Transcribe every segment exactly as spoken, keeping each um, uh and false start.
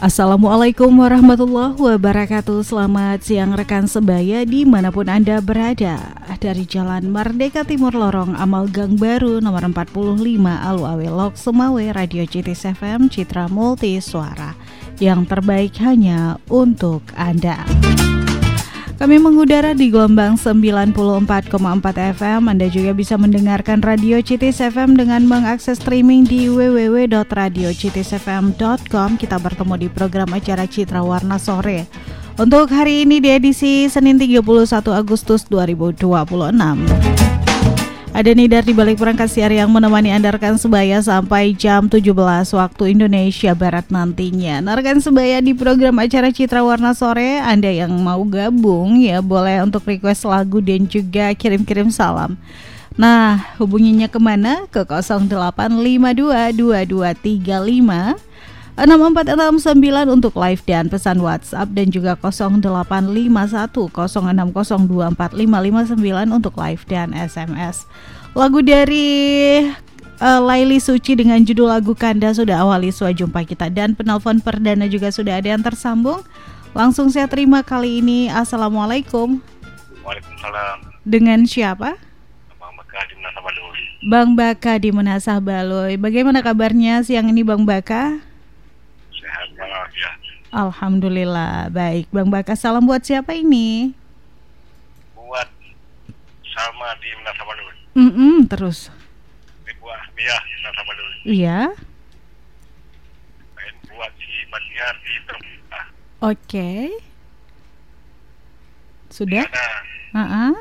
Assalamualaikum warahmatullahi wabarakatuh. Selamat siang rekan sebaya dimanapun Anda berada. Dari Jalan Merdeka Timur Lorong Amal Gang Baru nomor empat puluh lima Alu-Awe Lok Sumawe, Radio Citis F M Citra Multi Suara, yang terbaik hanya untuk Anda. Kami mengudara di gelombang sembilan puluh empat koma empat F M. Anda juga bisa mendengarkan Radio Citis F M dengan mengakses streaming di w w w dot radio citis f m dot com. Kita bertemu di program acara Citra Warna Sore. Untuk hari ini di edisi Senin tiga puluh satu Agustus dua ribu dua puluh enam. Ada Nidar di balik perangkat siar yang menemani Anda rekan sebaya sampai jam tujuh belas waktu Indonesia Barat nantinya. Nah, rekan sebaya, di program acara Citra Warna Sore, Anda yang mau gabung ya boleh untuk request lagu dan juga kirim-kirim salam. Nah, hubunginya kemana? Ke nol delapan lima dua dua dua tiga lima enam empat enam sembilan untuk live dan pesan WhatsApp, dan juga nol delapan lima satu nol enam nol dua empat lima lima sembilan untuk live dan S M S. Lagu dari uh, Laili Suci dengan judul lagu Kanda sudah awali sua jumpa kita, dan penelpon perdana juga sudah ada yang tersambung. Langsung saya terima kali ini. Assalamualaikum. Waalaikumsalam. Dengan siapa? Bang Baka di Menasah Baloi. Bang Baka di Menasah Baloi. Bagaimana kabarnya siang ini Bang Baka? Sehat ya. Alhamdulillah baik. Bang Baka, salam buat siapa ini? Buat Salma di Menasah Baloi. Mm-mm, terus. Buat Mia di Menasah Baloi. Iya. Dan buat si Batiar di Terbuka. Oke. Sudah? Ada. Uh-uh.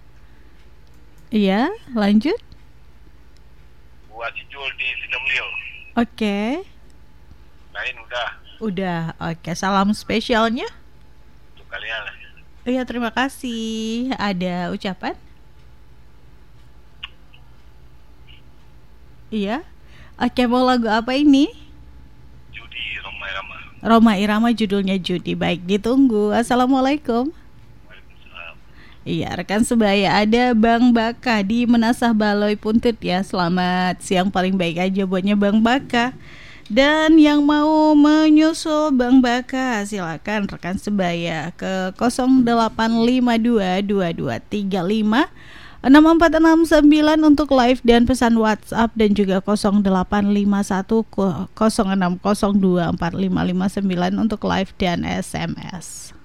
Iya, lanjut. Buat si Jul di Sidomlio. Oke. Lain udah. Udah, oke. Salam spesialnya? Untuk kalian lah. Iya, terima kasih. Ada ucapan? Iya. Oke, mau lagu apa ini? Judi Roma Irama. Roma Irama, judulnya Judi. Baik, ditunggu. Assalamualaikum. Waalaikumsalam. Iya, rekan sebaya, ada Bang Baka di Menasah Baloi Puntut ya. Selamat siang paling baik aja buatnya Bang Baka. Dan yang mau menyusul Bang Baka, silakan rekan sebaya ke nol delapan lima dua dua dua tiga lima enam empat enam sembilan untuk live dan pesan WhatsApp, dan juga nol delapan lima satu nol enam nol dua empat lima lima sembilan untuk live dan S M S.